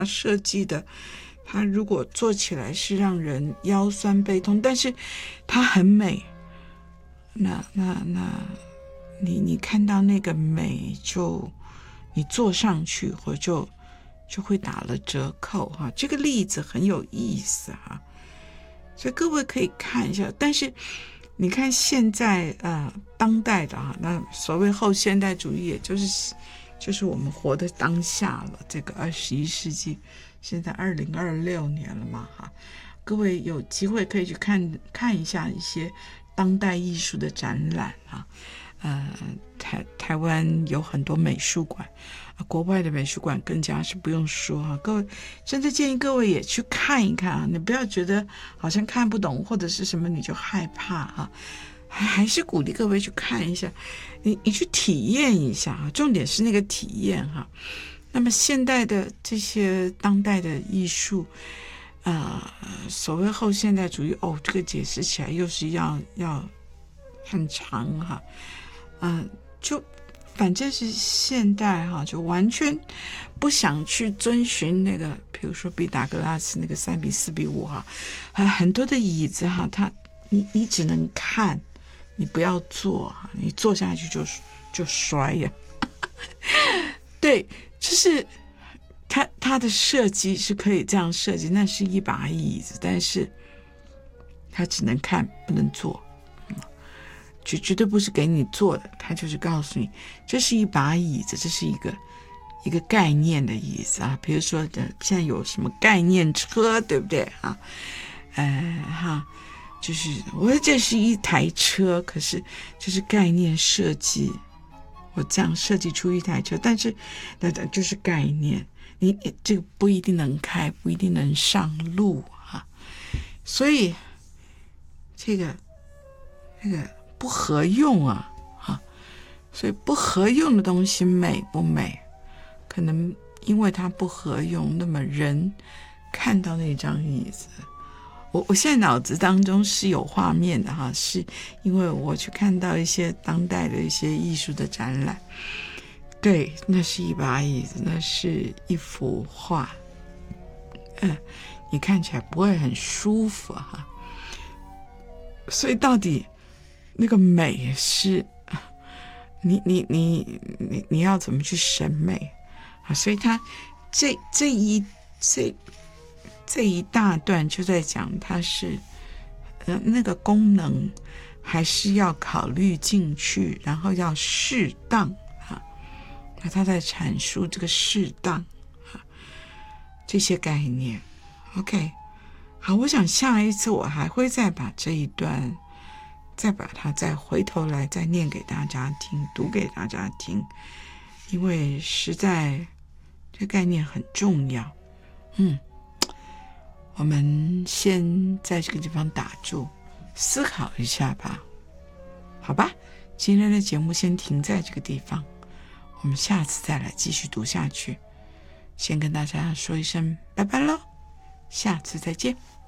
设计的，它如果做起来是让人腰酸背痛，但是它很美，那你看到那个美，就你坐上去或就会打了折扣哈。这个例子很有意思哈，所以各位可以看一下。但是你看现在当代的那所谓后现代主义，也就是我们活的当下了，这个21世纪，现在2026年了嘛哈。各位有机会可以去看一下一些当代艺术的展览啊。台湾有很多美术馆，国外的美术馆更加是不用说啊。各位真的建议各位也去看一看啊，你不要觉得好像看不懂或者是什么你就害怕啊，还是鼓励各位去看一下，你去体验一下啊，重点是那个体验哈。那么现代的这些当代的艺术所谓后现代主义这个解释起来又是要很长哈。就反正是现代哈，就完全不想去遵循那个，比如说毕达哥拉斯那个3:4:5哈，很多的椅子哈，你只能看，你不要坐，你坐下去就摔呀。对，就是它的设计是可以这样设计，那是一把椅子，但是它只能看不能坐。绝对不是给你做的，他就是告诉你这是一把椅子，这是一个概念的椅子啊。比如说现在有什么概念车，对不对啊？就是我这是一台车，可是就是概念设计，我这样设计出一台车，但是那就是概念，你这个不一定能开，不一定能上路啊。所以这个不合用所以不合用的东西美不美，可能因为它不合用，那么人看到那张椅子，我现在脑子当中是有画面的哈，是因为我去看到一些当代的一些艺术的展览，对，那是一把椅子，那是一幅画，你看起来不会很舒服哈。所以到底那个美是你要怎么去审美啊？所以他这一大段就在讲，它是那个功能还是要考虑进去，然后要适当啊。那他在阐述这个适当这些概念。OK， 好，我想下一次我还会再把这一段。再把它再回头来再念给大家听，读给大家听，因为实在这概念很重要。我们先在这个地方打住，思考一下吧，好吧？今天的节目先停在这个地方，我们下次再来继续读下去。先跟大家说一声拜拜咯，下次再见。